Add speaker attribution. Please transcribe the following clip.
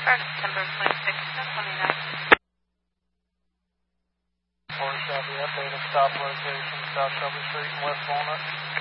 Speaker 1: September 26th, 29th.
Speaker 2: Or shall be updated stop location, South Shelby Street and West Walnut.